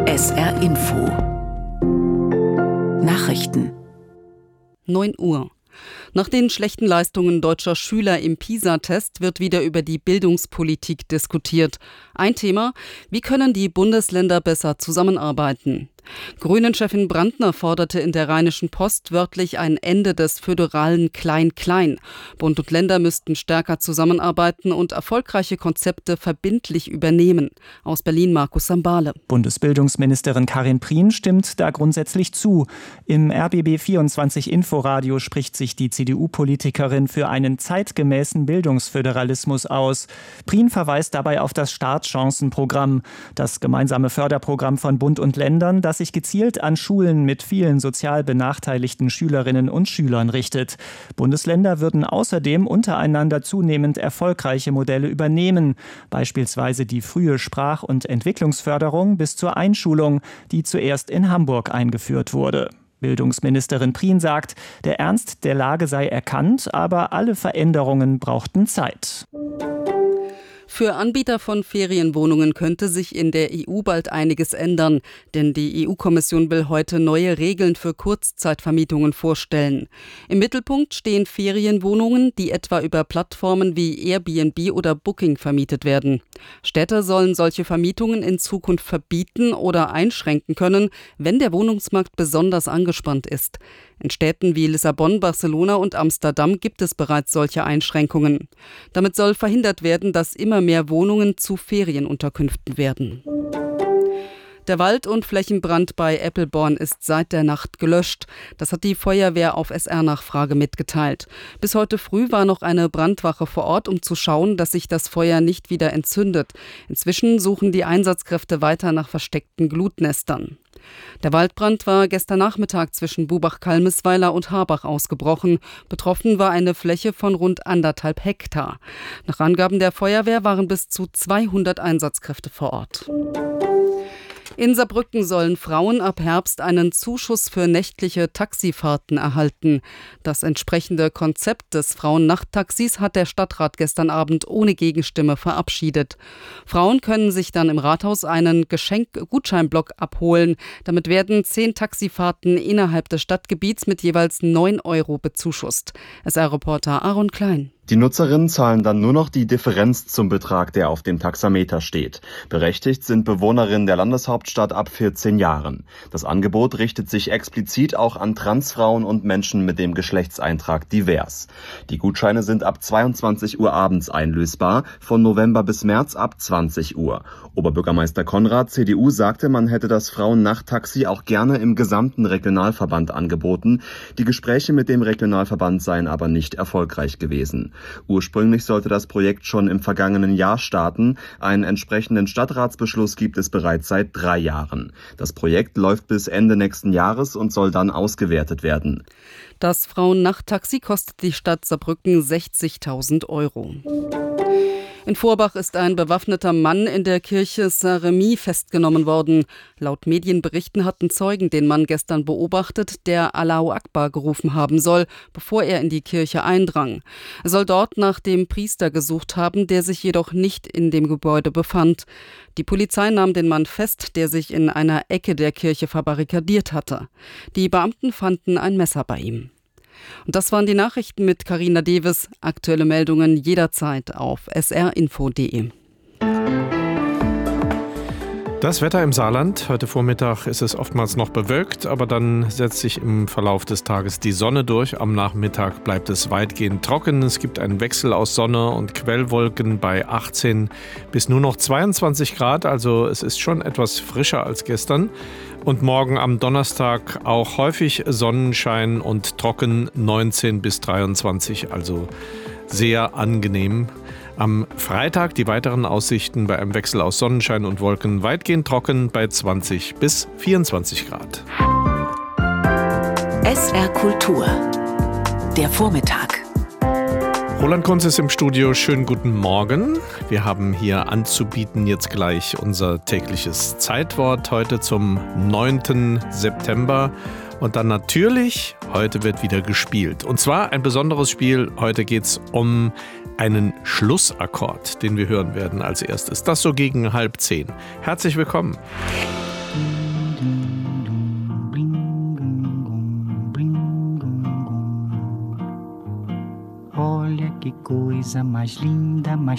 SR Info Nachrichten 9 Uhr. Nach den schlechten Leistungen deutscher Schüler im PISA-Test wird wieder über die Bildungspolitik diskutiert. Ein Thema: Wie können die Bundesländer besser zusammenarbeiten? Grünen-Chefin Brandner forderte in der Rheinischen Post wörtlich ein Ende des föderalen Klein-Klein. Bund und Länder müssten stärker zusammenarbeiten und erfolgreiche Konzepte verbindlich übernehmen. Aus Berlin Markus Sambale. Bundesbildungsministerin Karin Prien stimmt da grundsätzlich zu. Im RBB24 Inforadio spricht sich die CDU-Politikerin für einen zeitgemäßen Bildungsföderalismus aus. Prien verweist dabei auf das Startchancenprogramm, das gemeinsame Förderprogramm von Bund und Ländern, das sich gezielt an Schulen mit vielen sozial benachteiligten Schülerinnen und Schülern richtet. Bundesländer würden außerdem untereinander zunehmend erfolgreiche Modelle übernehmen, beispielsweise die frühe Sprach- und Entwicklungsförderung bis zur Einschulung, die zuerst in Hamburg eingeführt wurde. Bildungsministerin Prien sagt, der Ernst der Lage sei erkannt, aber alle Veränderungen brauchten Zeit. Für Anbieter von Ferienwohnungen könnte sich in der EU bald einiges ändern, denn die EU-Kommission will heute neue Regeln für Kurzzeitvermietungen vorstellen. Im Mittelpunkt stehen Ferienwohnungen, die etwa über Plattformen wie Airbnb oder Booking vermietet werden. Städte sollen solche Vermietungen in Zukunft verbieten oder einschränken können, wenn der Wohnungsmarkt besonders angespannt ist. In Städten wie Lissabon, Barcelona und Amsterdam gibt es bereits solche Einschränkungen. Damit soll verhindert werden, dass immer mehr Wohnungen zu Ferienunterkünften werden. Der Wald- und Flächenbrand bei Eppelborn ist seit der Nacht gelöscht. Das hat die Feuerwehr auf SR-Nachfrage mitgeteilt. Bis heute früh war noch eine Brandwache vor Ort, um zu schauen, dass sich das Feuer nicht wieder entzündet. Inzwischen suchen die Einsatzkräfte weiter nach versteckten Glutnestern. Der Waldbrand war gestern Nachmittag zwischen Bubach-Kalmisweiler und Harbach ausgebrochen. Betroffen war eine Fläche von rund 1,5 Hektar. Nach Angaben der Feuerwehr waren bis zu 200 Einsatzkräfte vor Ort. In Saarbrücken sollen Frauen ab Herbst einen Zuschuss für nächtliche Taxifahrten erhalten. Das entsprechende Konzept des Frauennachttaxis hat der Stadtrat gestern Abend ohne Gegenstimme verabschiedet. Frauen können sich dann im Rathaus einen Gutscheinblock abholen. Damit werden 10 Taxifahrten innerhalb des Stadtgebiets mit jeweils 9 € bezuschusst. SR-Reporter Aaron Klein. Die Nutzerinnen zahlen dann nur noch die Differenz zum Betrag, der auf dem Taxameter steht. Berechtigt sind Bewohnerinnen der Landeshauptstadt ab 14 Jahren. Das Angebot richtet sich explizit auch an Transfrauen und Menschen mit dem Geschlechtseintrag divers. Die Gutscheine sind ab 22 Uhr abends einlösbar, von November bis März ab 20 Uhr. Oberbürgermeister Konrad, CDU, sagte, man hätte das Frauennachttaxi auch gerne im gesamten Regionalverband angeboten. Die Gespräche mit dem Regionalverband seien aber nicht erfolgreich gewesen. Ursprünglich sollte das Projekt schon im vergangenen Jahr starten. Einen entsprechenden Stadtratsbeschluss gibt es bereits seit 3 Jahren. Das Projekt läuft bis Ende nächsten Jahres und soll dann ausgewertet werden. Das Frauennachttaxi kostet die Stadt Saarbrücken 60.000 €. In Vorbach ist ein bewaffneter Mann in der Kirche Saint-Remy festgenommen worden. Laut Medienberichten hatten Zeugen den Mann gestern beobachtet, der Allahu Akbar gerufen haben soll, bevor er in die Kirche eindrang. Er soll dort nach dem Priester gesucht haben, der sich jedoch nicht in dem Gebäude befand. Die Polizei nahm den Mann fest, der sich in einer Ecke der Kirche verbarrikadiert hatte. Die Beamten fanden ein Messer bei ihm. Und das waren die Nachrichten mit Carina Deves. Aktuelle Meldungen jederzeit auf srinfo.de. Das Wetter im Saarland. Heute Vormittag ist es oftmals noch bewölkt, aber dann setzt sich im Verlauf des Tages die Sonne durch. Am Nachmittag bleibt es weitgehend trocken. Es gibt einen Wechsel aus Sonne und Quellwolken bei 18 bis nur noch 22 Grad. Also es ist schon etwas frischer als gestern. Und morgen am Donnerstag auch häufig Sonnenschein und trocken 19 bis 23, also sehr angenehm. Am Freitag die weiteren Aussichten bei einem Wechsel aus Sonnenschein und Wolken weitgehend trocken bei 20 bis 24 Grad. SR Kultur. Der Vormittag. Roland Kunz ist im Studio. Schönen guten Morgen. Wir haben hier anzubieten jetzt gleich unser tägliches Zeitwort heute zum 9. September. Und dann natürlich, heute wird wieder gespielt. Und zwar ein besonderes Spiel. Heute geht es um einen Schlussakkord, den wir hören werden als erstes. Das so gegen 9:30. Herzlich willkommen. Olha que coisa mais linda, mais